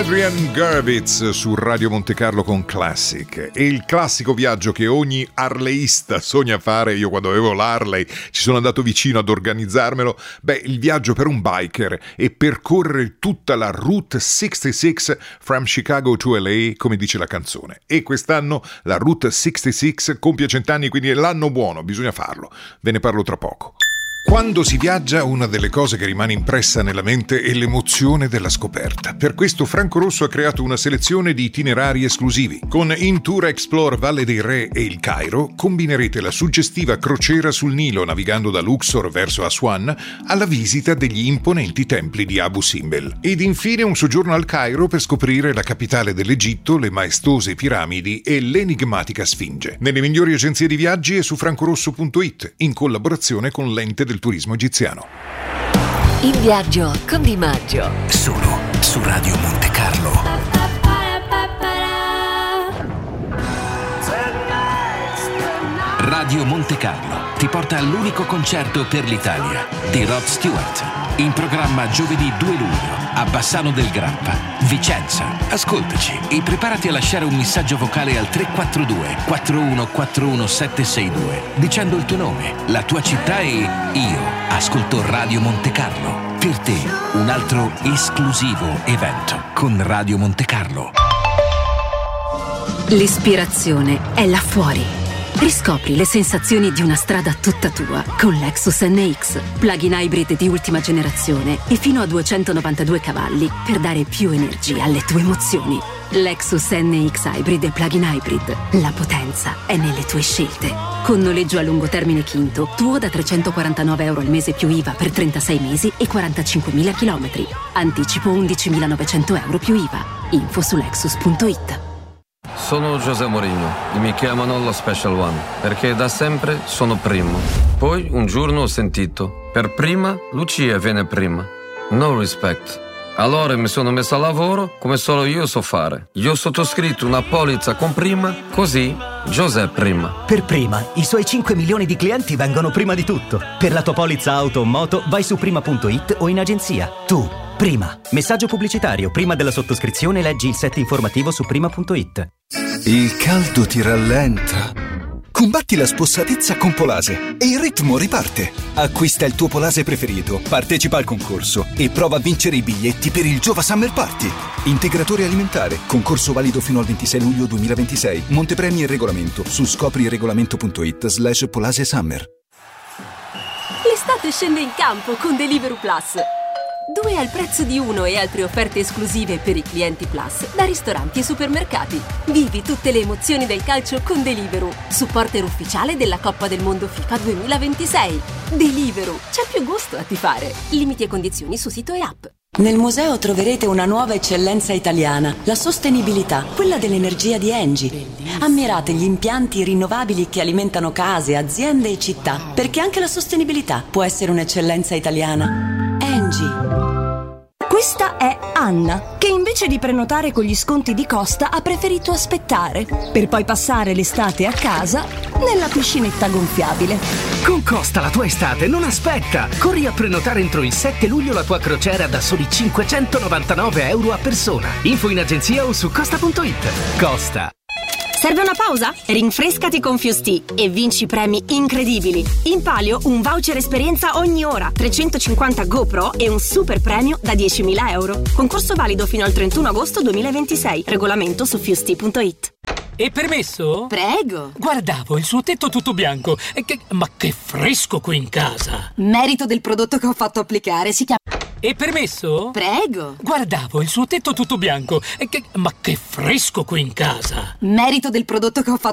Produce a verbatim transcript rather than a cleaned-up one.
Adrian Gurvitz su Radio Monte Carlo con Classic. E il classico viaggio che ogni harleyista sogna fare. Io quando avevo l'Harley ci sono andato vicino ad organizzarmelo. Beh, il viaggio per un biker è percorrere tutta la Route sessantasei from Chicago to L A, come dice la canzone. E quest'anno la Route sessantasei compie cent'anni, quindi è l'anno buono, bisogna farlo. Ve ne parlo tra poco. Quando si viaggia, una delle cose che rimane impressa nella mente è l'emozione della scoperta. Per questo Franco Rosso ha creato una selezione di itinerari esclusivi. Con In Tour Explore Valle dei Re e il Cairo combinerete la suggestiva crociera sul Nilo navigando da Luxor verso Aswan alla visita degli imponenti templi di Abu Simbel. Ed infine un soggiorno al Cairo per scoprire la capitale dell'Egitto, le maestose piramidi e l'enigmatica Sfinge. Nelle migliori agenzie di viaggi e su francorosso punto it, in collaborazione con l'Ente del Turismo Egiziano. In viaggio con Di Maggio. Solo su Radio Monte Carlo. Radio Monte Carlo ti porta all'unico concerto per l'Italia di Rod Stewart. In programma giovedì due luglio a Bassano del Grappa, Vicenza. Ascoltaci e preparati a lasciare un messaggio vocale al tre quattro due quattro uno quattro uno sette sei due dicendo il tuo nome, la tua città e io ascolto Radio Monte Carlo. Per te un altro esclusivo evento con Radio Monte Carlo. L'ispirazione è là fuori. Riscopri le sensazioni di una strada tutta tua con Lexus N X, plug-in hybrid di ultima generazione e fino a duecentonovantadue cavalli per dare più energia alle tue emozioni. Lexus N X Hybrid e plug-in hybrid. La potenza è nelle tue scelte. Con noleggio a lungo termine Quinto, tuo da trecentoquarantanove euro al mese più I V A per trentasei mesi e quarantacinquemila chilometri. Anticipo undicimilanovecento euro più I V A. Info su lexus punto it. Sono José Mourinho e mi chiamano lo Special One perché da sempre sono primo. Poi un giorno ho sentito: per prima Lucia viene prima. No respect. Allora mi sono messo a lavoro come solo io so fare. Io ho sottoscritto una polizza con prima, così José prima. Per prima, i suoi cinque milioni di clienti vengono prima di tutto. Per la tua polizza auto o moto vai su prima punto it o in agenzia. Tu, prima. Messaggio pubblicitario. Prima della sottoscrizione leggi il set informativo su prima punto it. Il caldo ti rallenta. Combatti la spossatezza con Polase e il ritmo riparte. Acquista il tuo Polase preferito, partecipa al concorso e prova a vincere i biglietti per il Giova Summer Party. Integratore alimentare, concorso valido fino al ventisei luglio duemilaventisei. Montepremi e regolamento su scopriregolamento punto it slash Polase Summer. L'estate scende in campo con Deliveroo Plus. Due al prezzo di uno e altre offerte esclusive per i clienti Plus da ristoranti e supermercati. Vivi tutte le emozioni del calcio con Deliveroo, supporter ufficiale della Coppa del Mondo FIFA duemilaventisei. Deliveroo, c'è più gusto a tifare. Limiti e condizioni su sito e app. Nel museo troverete una nuova eccellenza italiana, la sostenibilità, quella dell'energia di Engie. Ammirate gli impianti rinnovabili che alimentano case, aziende e città, perché anche la sostenibilità può essere un'eccellenza italiana. Engie. Questa è Anna, che invece di prenotare con gli sconti di Costa ha preferito aspettare, per poi passare l'estate a casa nella piscinetta gonfiabile. Con Costa la tua estate non aspetta! Corri a prenotare entro il sette luglio la tua crociera da soli cinquecentonovantanove euro a persona. Info in agenzia o su costa punto it. Costa. Serve una pausa? Rinfrescati con Fusti e vinci premi incredibili. In palio un voucher esperienza ogni ora, trecentocinquanta GoPro e un super premio da diecimila euro. Concorso valido fino al trentuno agosto duemilaventisei. Regolamento su fusti punto it. È permesso? Prego. Guardavo il suo tetto tutto bianco. E che... Ma che fresco qui in casa! Merito del prodotto che ho fatto applicare, si chiama... È permesso? Prego. Guardavo il suo tetto tutto bianco. E che... Ma che fresco qui in casa! Merito del prodotto che ho fatto